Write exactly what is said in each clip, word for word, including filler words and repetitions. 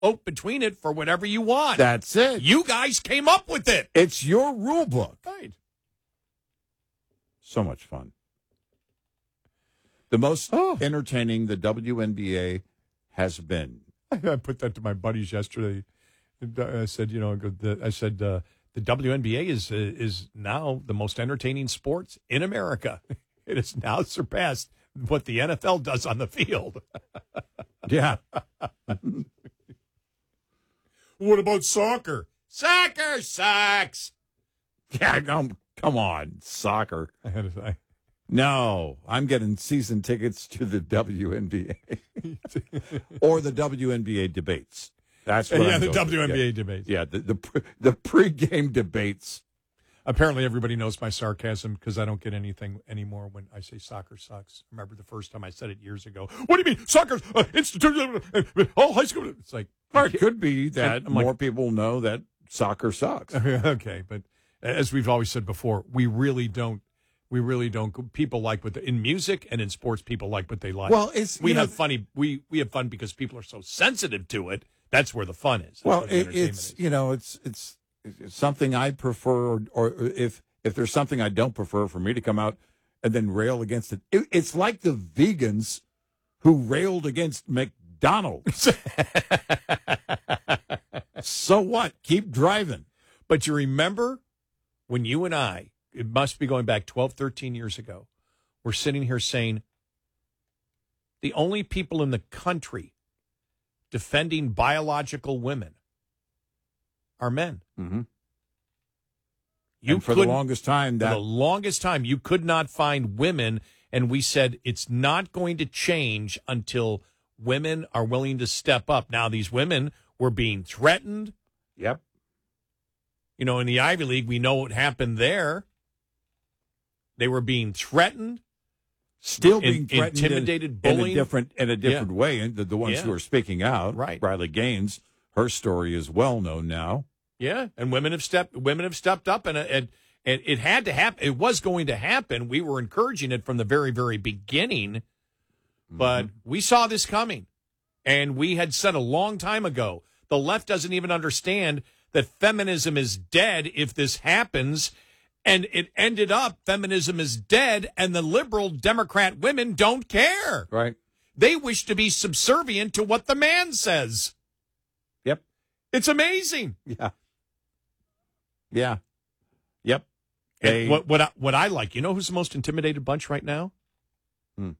vote between it for whatever you want. That's it. You guys came up with it. It's your rule book. Right. So much fun. The most Oh. entertaining the W N B A has been. I put that to my buddies yesterday. I said, you know, the, I said uh, the W N B A is uh, is now the most entertaining sports in America. It has now surpassed what the N F L does on the field. Yeah. What about soccer? Soccer sucks. Yeah, come, come on, soccer. I had to, I, No, I'm getting season tickets to the W N B A or the W N B A debates. That's what yeah, I'm the going W N B A to. Yeah. debates. Yeah, the the pre- the pregame debates. Apparently, everybody knows my sarcasm because I don't get anything anymore when I say soccer sucks. Remember the first time I said it years ago? What do you mean soccer's uh, institution? Uh, all high school. It's like It could be that I'm like- more people know that soccer sucks. okay, but as we've always said before, we really don't. We really don't. People like what they, in music and in sports. People like what they like. Well, it's we you have know, funny. We we have fun because people are so sensitive to it. That's where the fun is. That's well, where the it, entertainment it's is. you know, it's it's it's something I prefer, or, or if if there's something I don't prefer, for me to come out and then rail against it. it it's like the vegans who railed against McDonald's. So what? Keep driving. But you remember when you and I, it must be going back twelve, thirteen years ago, we're sitting here saying the only people in the country defending biological women are men. Mm-hmm. You and for the couldn't- longest time, For that the longest time, you could not find women, and we said it's not going to change until women are willing to step up. Now, these women were being threatened. yep. You know, in the Ivy League, we know what happened there. They were being threatened, Still in- being threatened, intimidated, in, in bullying. a different in a different way. And the, the ones Yeah. who are speaking out, Right. Riley Gaines, her story is well known now. Yeah, and women have stepped women have stepped up, and and, and it had to happen. It was going to happen. We were encouraging it from the very, very beginning, but Mm-hmm. we saw this coming, and we had said a long time ago, the left doesn't even understand that feminism is dead if this happens, and it ended up feminism is dead, and the liberal Democrat women don't care. Right. They wish to be subservient to what the man says. Yep. It's amazing. Yeah. Yeah. Yep. And They- what what I, what I like, you know who's the most intimidated bunch right now? Hmm.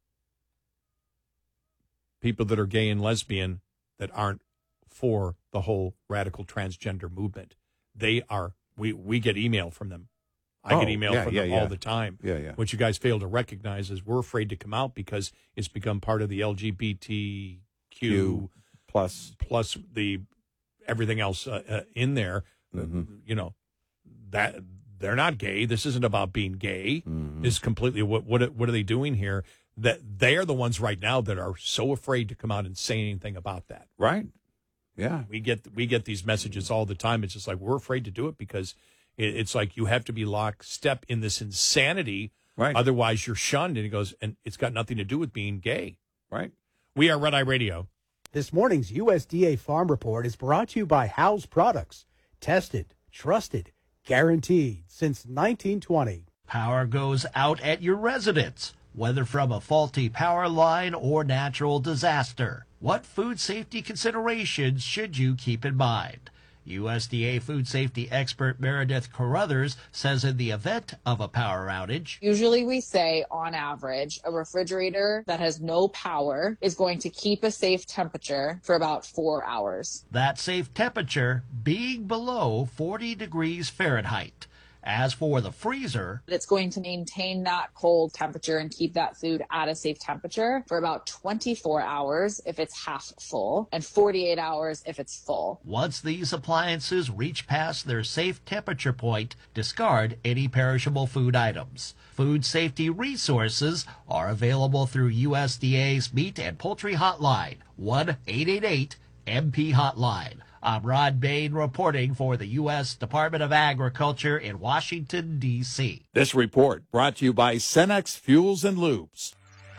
People that are gay and lesbian that aren't for the whole radical transgender movement. They are. We we get email from them. I Oh, get email yeah, from yeah, them yeah. all the time. Yeah, yeah. What you guys fail to recognize is we're afraid to come out because it's become part of the L G B T Q Q plus. plus the everything else uh, uh, in there. Mhm. You know that they're not gay. This isn't about being gay. Mhm. This is completely what what what are they doing here? That they are the ones right now that are so afraid to come out and say anything about that. Right. Yeah. We get we get these messages all the time. It's just like we're afraid to do it because it, it's like you have to be lockstep in this insanity. Right. Otherwise, you're shunned. And he goes, and it's got nothing to do with being gay. Right. We are Red Eye Radio. This morning's U S D A Farm Report is brought to you by House Products. Tested, trusted, guaranteed since nineteen twenty. Power goes out at your residence, whether from a faulty power line or natural disaster. What food safety considerations should you keep in mind? U S D A food safety expert Meredith Carruthers says in the event of a power outage, Usually we say, on average, a refrigerator that has no power is going to keep a safe temperature for about four hours. that safe temperature being below forty degrees Fahrenheit. As for the freezer, It's going to maintain that cold temperature and keep that food at a safe temperature for about twenty-four hours if it's half full and forty-eight hours if it's full. once these appliances reach past their safe temperature point, discard any perishable food items. Food safety resources are available through U S D A's Meat and Poultry Hotline, one eight eight eight M P Hotline. I'm Rod Bain reporting for the U S Department of Agriculture in Washington, D C This report brought to you by Cenex Fuels and Lubes.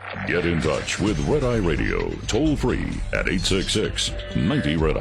Get in touch with Red Eye Radio, toll free at eight six six, ninety, Red Eye.